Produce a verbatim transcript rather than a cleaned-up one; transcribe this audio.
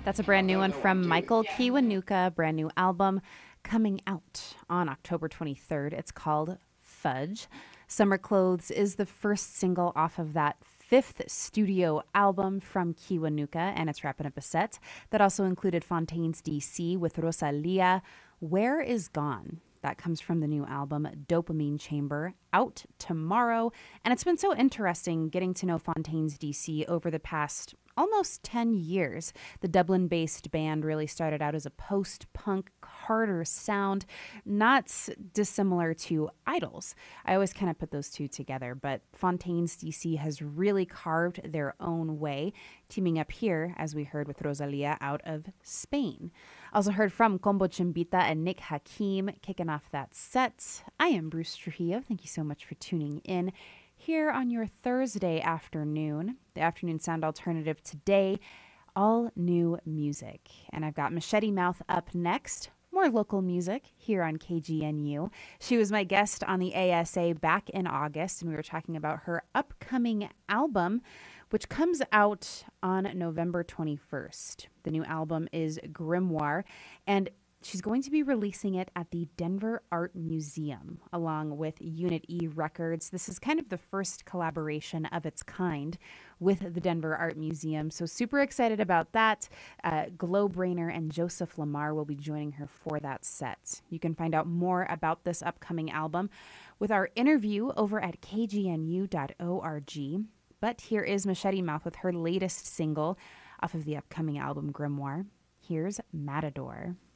That's a brand new one from Michael Kiwanuka, brand new album coming out on October twenty-third. It's called Fudge. Summer Clothes is the first single off of that fifth studio album from Kiwanuka, and it's wrapping up a set that also included Fontaines D C with Rosalia. Where is Gone? That comes from the new album Dopamine Chamber, out tomorrow. And it's been so interesting getting to know Fontaines D C over the past almost ten years. The Dublin-based band really started out as a post-punk, harder sound, not dissimilar to Idols. I always kind of put those two together, but Fontaines D C has really carved their own way, teaming up here, as we heard with Rosalia, out of Spain. Also heard from Combo Chimbita and Nick Hakim kicking off that set. I am Bruce Trujillo. Thank you so much for tuning in here on your Thursday afternoon. The Afternoon Sound Alternative today, all new music. And I've got Machete Mouth up next. More local music here on K G N U. She was my guest on the A S A back in August, and we were talking about her upcoming album, which comes out on November twenty-first. The new album is Grimoire, and she's going to be releasing it at the Denver Art Museum along with Unit E Records. This is kind of the first collaboration of its kind with the Denver Art Museum. So super excited about that. Uh, Glow Brainer and Joseph Lamar will be joining her for that set. You can find out more about this upcoming album with our interview over at k g n u dot org. But here is Machete Mouth with her latest single off of the upcoming album Grimoire. Here's Matador.